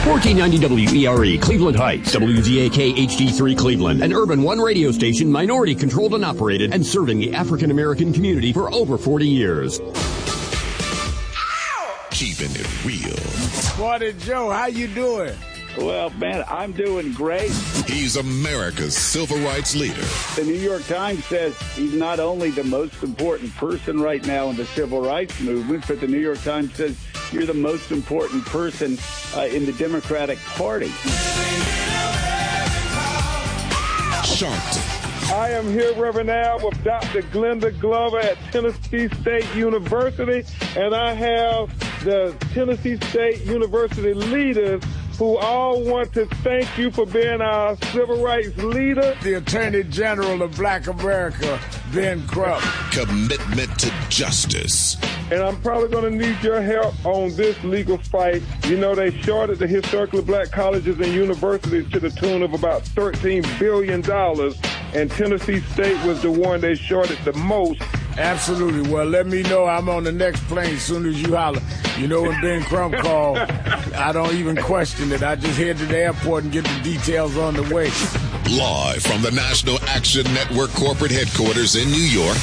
1490 WERE, Cleveland Heights, WZAK HD3 Cleveland, an Urban One radio station, minority controlled and operated, and serving the African American community for over 40 years. Keeping it real. Morning, Joe. How you doing? Well, man, I'm doing great. He's America's civil rights leader. The New York Times says he's not only the most important person right now in the civil rights movement, but the New York Times says you're the most important person in the Democratic Party. Sharpton. I am here, Reverend Al, with Dr. Glenda Glover at Tennessee State University, and I have the Tennessee State University leaders who all want to thank you for being our civil rights leader. The Attorney General of Black America, Ben Crump. Commitment to justice. And I'm probably going to need your help on this legal fight. You know, they shorted the historically black colleges and universities to the tune of about $13 billion, and Tennessee State was the one they shorted the most. Absolutely. Well, let me know. I'm on the next plane as soon as you holler. You know, when Ben Crump called, I don't even question it. I just head to the airport and get the details on the way. Live from the National Action Network corporate headquarters in New York.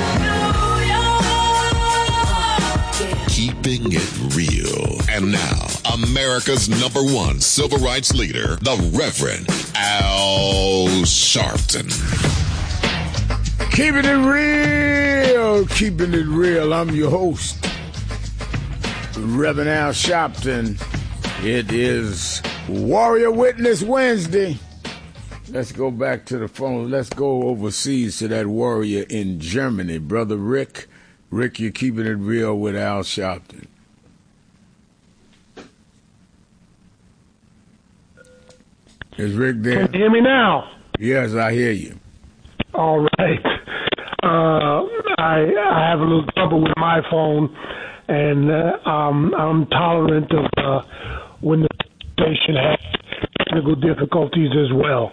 Keeping it real. And now, America's #1 civil rights leader, the Reverend Al Sharpton. Keeping it real. Keeping it real. I'm your host, Reverend Al Sharpton. It is Warrior Witness Wednesday. Let's go back to the phone. Let's go overseas to that warrior in Germany, Brother Rick. Rick, you're keeping it real with Al Sharpton. Is Rick there? Can you hear me now? Yes, I hear you. All right. I have a little trouble with my phone, and I'm tolerant of when the station has technical difficulties as well.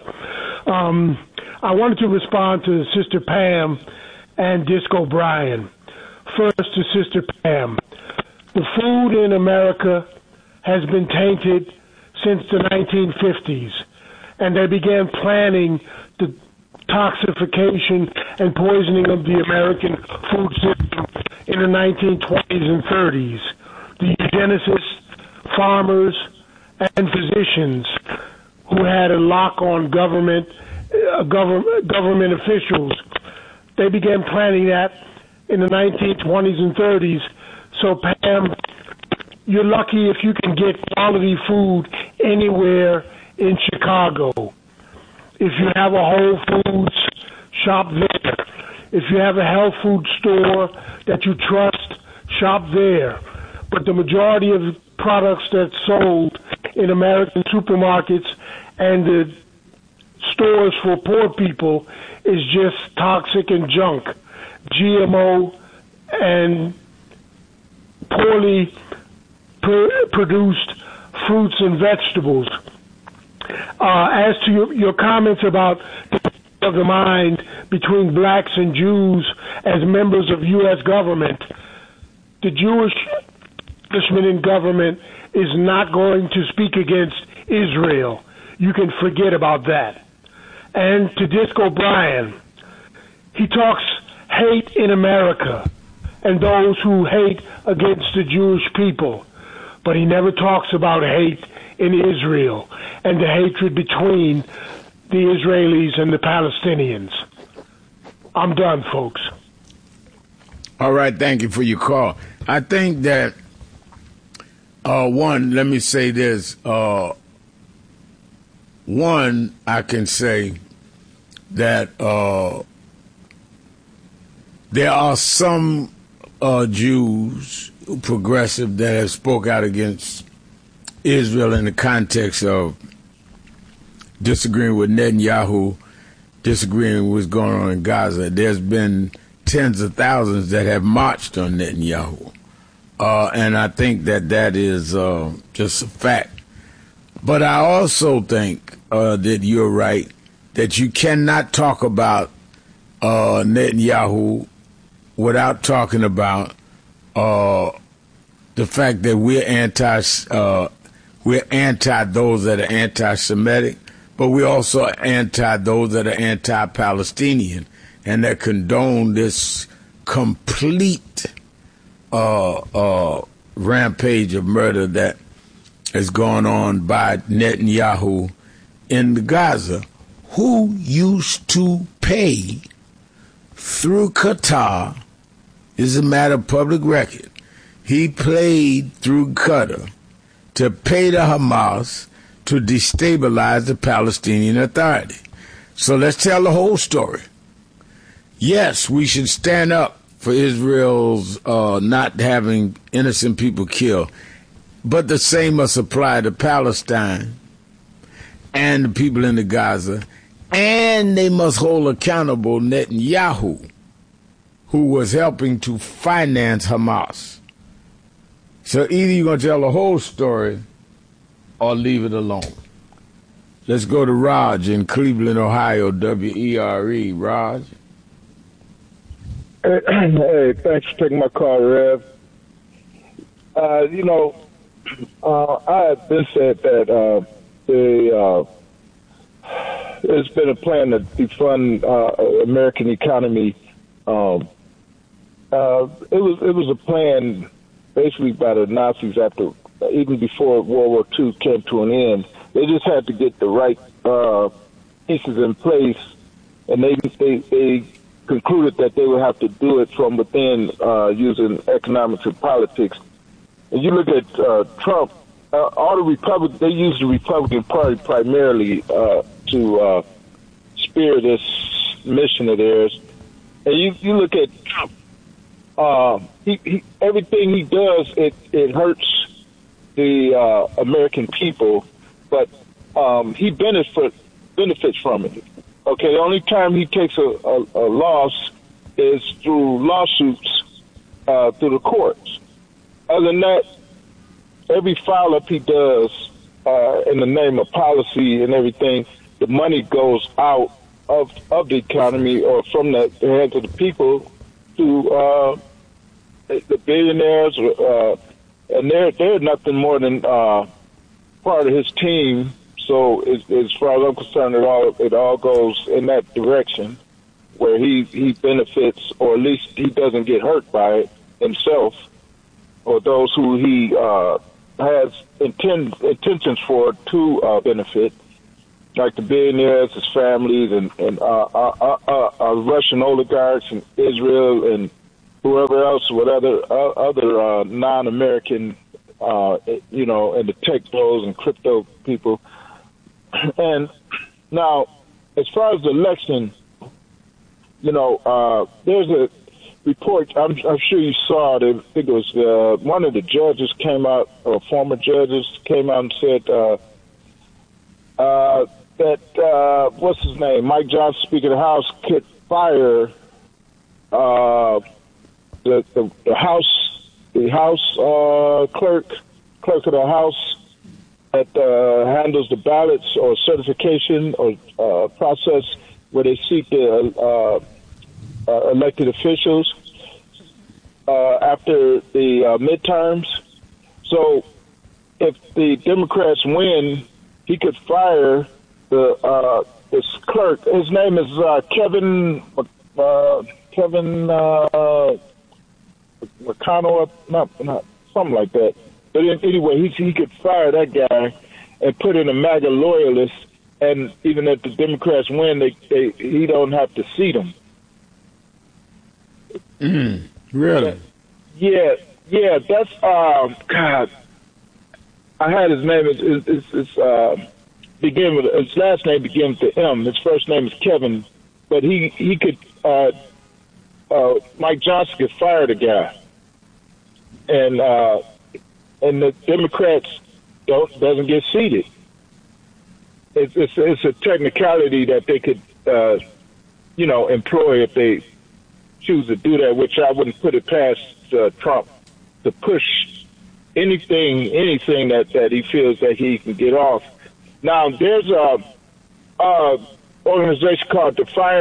I wanted to respond to Sister Pam and Disco Brian. First to Sister Pam. The food in America has been tainted since the 1950s, and they began planning the toxification and poisoning of the American food system in the 1920s and 30s. The eugenicists, farmers, and physicians who had a lock on government officials, they began planning that in the 1920s and 30s. So, Pam, you're lucky if you can get quality food anywhere in Chicago. If you have a Whole Foods, shop there. If you have a health food store that you trust, shop there. But the majority of products that's sold in American supermarkets and the stores for poor people is just toxic and junk, GMO and poorly produced fruits and vegetables. As to your comments about of the mind between blacks and Jews as members of U.S. government, the Jewish establishment in government is not going to speak against Israel. You can forget about that. And to Disco Brian, he talks hate in America and those who hate against the Jewish people, but he never talks about hate in Israel and the hatred between the Israelis and the Palestinians. I'm done, folks. All right, thank you for your call. I think that, one, let me say this. One, I can say that there are some Jews, progressive, that have spoke out against Israel in the context of disagreeing with Netanyahu, disagreeing with what's going on in Gaza. There's been tens of thousands that have marched on Netanyahu. And I think that is just a fact. But I also think that you're right, that you cannot talk about Netanyahu without talking about the fact that We're anti those that are anti-Semitic, but we're also anti those that are anti-Palestinian and that condone this complete rampage of murder that is going on by Netanyahu in Gaza, who used to pay through Qatar. Is a matter of public record. He played through Qatar to pay the Hamas to destabilize the Palestinian Authority. So let's tell the whole story. Yes, we should stand up for Israel's not having innocent people killed, but the same must apply to Palestine and the people in the Gaza, and they must hold accountable Netanyahu, who was helping to finance Hamas. So either you're going to tell the whole story or leave it alone. Let's go to Raj in Cleveland, Ohio, WERE. Raj? Hey, thanks for taking my call, Rev. I have been said that there's been a plan to defund American economy. It was a plan basically by the Nazis after, even before World War II came to an end. They just had to get the right pieces in place, and they concluded that they would have to do it from within using economics and politics. And you look at Trump, all the Republicans, they use the Republican Party primarily to spear this mission of theirs. And you look at Trump, everything he does, it hurts the American people, but he benefits from it. Okay, the only time he takes a loss is through lawsuits through the courts. Other than that, every file-up he does in the name of policy and everything, the money goes out of the economy or from the hands of the people to the billionaires, and they're nothing more than part of his team. So as far as I'm concerned, it all goes in that direction where he benefits, or at least he doesn't get hurt by it himself, or those who he has intentions for to benefit, like the billionaires, his families, and Russian oligarchs and Israel and whoever else, whatever other non-American, and the tech bros and crypto people. And now, as far as the election, there's a report. I'm sure you saw it. I think it was one of the judges came out, or former judges came out and said that what's his name, Mike Johnson, Speaker of the House, could fire the House clerk of the House that handles the ballots or certification or process where they seat the elected officials after the midterms. So if the Democrats win, he could fire this clerk. His name is Kevin McConnell, not something like that. But anyway, he could fire that guy and put in a MAGA loyalist, and even if the Democrats win, he don't have to seat him. Really? Yeah. That's God. I had his name. It's begin with his last name begins with M. His first name is Kevin, but he could. Mike Johnson could fire the guy, and the Democrats doesn't get seated. It's a technicality that they could employ if they choose to do that, which I wouldn't put it past Trump to push anything that he feels that he can get off. Now there's a organization called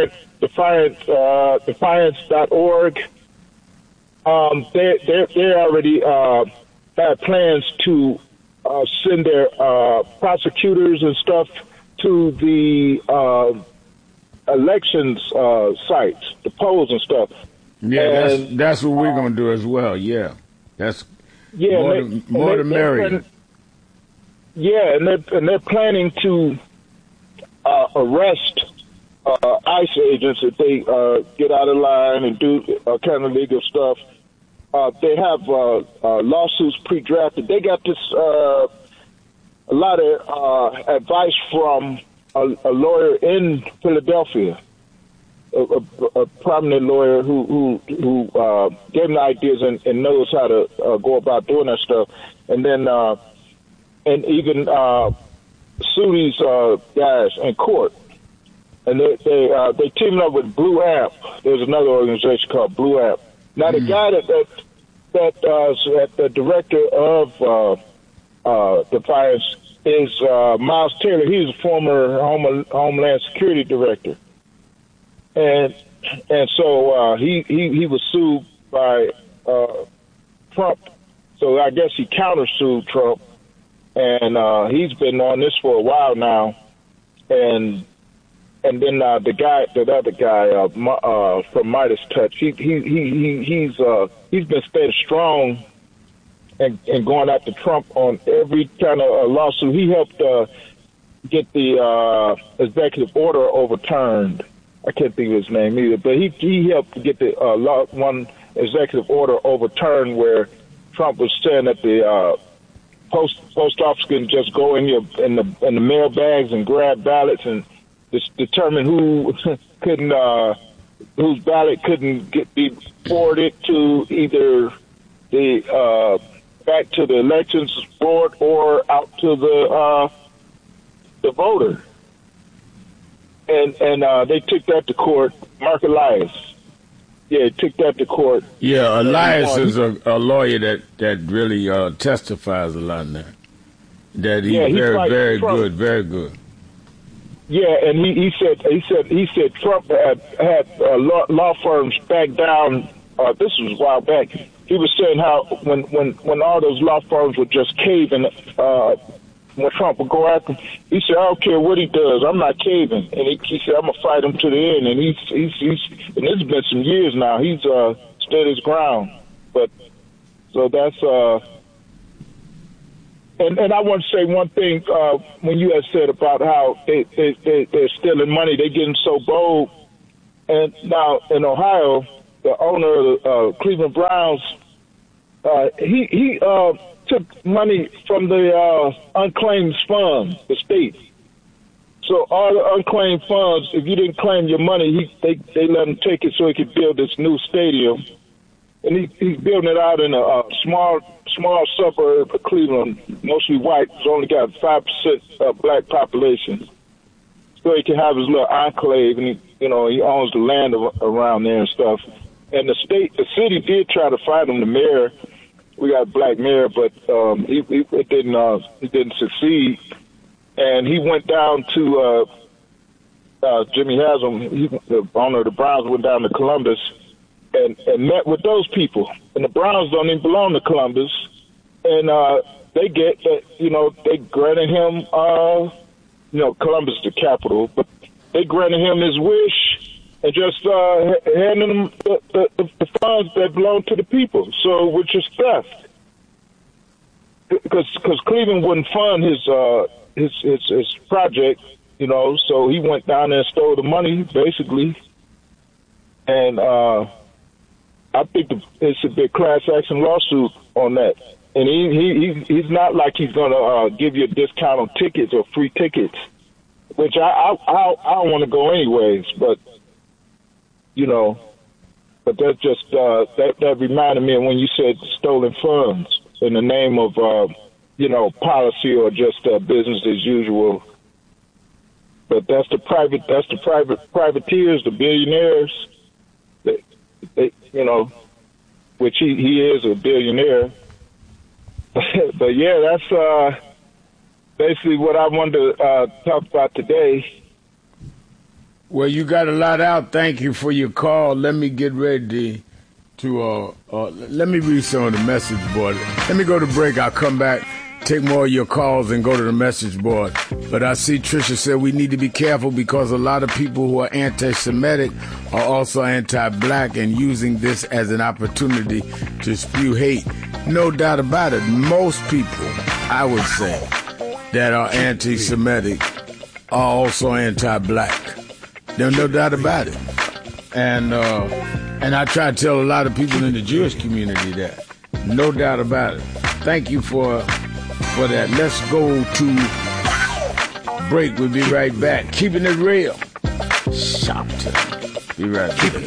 Defiance.org. They already had plans to send their prosecutors and stuff to the elections sites, the polls and stuff. Yeah, that's what we're going to do as well. Yeah, that's more the merrier. Yeah, and they're planning to arrest ICE agents if they get out of line and do kind of legal stuff. They have lawsuits pre-drafted. They got this a lot of advice from a lawyer in Philadelphia, a prominent lawyer who gave them the ideas and knows how to go about doing that stuff, and then and even sue these guys in court. And they teamed up with Blue Amp. There's another organization called Blue Amp. Now the guy that the director of Defiance is Miles Taylor. He's a former Homeland Security director, and so he was sued by Trump. So I guess he countersued Trump, and he's been on this for a while now, and then the other guy from Midas Touch, he's been staying strong and going after Trump on every kind of lawsuit. He helped get the executive order overturned. I can't think of his name either, but he helped get the one executive order overturned where Trump was saying that the post office can just go in the mail bags and grab ballots and determine who couldn't whose ballot couldn't be forwarded to either the back to the elections board or out to the voter. And they took that to court. Mark Elias. Yeah, took that to court. Yeah, Elias is a lawyer that really testifies a lot now. That he's very good, very good. Yeah, and he said Trump had law firms back down. This was a while back. He was saying how when all those law firms would just cave and when Trump would go after him, he said, I don't care what he does, I'm not caving. And he said, I'm gonna fight him to the end. And he's and it's been some years now. He's stood his ground. But so that's And I want to say one thing when you had said about how they're stealing money, they're getting so bold. And now in Ohio, the owner of the Cleveland Browns, he took money from the unclaimed funds, the state. So all the unclaimed funds, if you didn't claim your money, they let him take it so he could build this new stadium. And he's building it out in a small suburb of Cleveland, mostly white. It's only got 5% black population, so he can have his little enclave, and he owns the land around there and stuff. And the city did try to find him the mayor. We got a black mayor, but he didn't succeed. And he went down to Jimmy Haslam, the owner of the Browns, went down to Columbus. And met with those people, and the Browns don't even belong to Columbus, and they granted him, Columbus is the capital, but they granted him his wish and just handed him the funds that belong to the people, so which is theft, because Cleveland wouldn't fund his project, so he went down there and stole the money basically, and I think it should be a class action lawsuit on that. And he's not like he's going to give you a discount on tickets or free tickets, which I don't want to go anyways. But but that's just that reminded me of when you said stolen funds in the name of policy or just business as usual. But that's the privateers, the billionaires. They, which he is a billionaire. But yeah, that's basically what I wanted to talk about today. Well, you got a lot out. Thank you for your call. Let me get ready to let me read some of the message board. Let me go to break. I'll come back. take more of your calls and go to the message board. But I see Tricia said we need to be careful because a lot of people who are anti-Semitic are also anti-black and using this as an opportunity to spew hate. No doubt about it. Most people, I would say, that are anti-Semitic are also anti-black. There's no doubt about it. And I try to tell a lot of people in the Jewish community that. No doubt about it. Thank you for that. Let's go to break. We'll be right back. Keeping it real. Shop time. Be right back.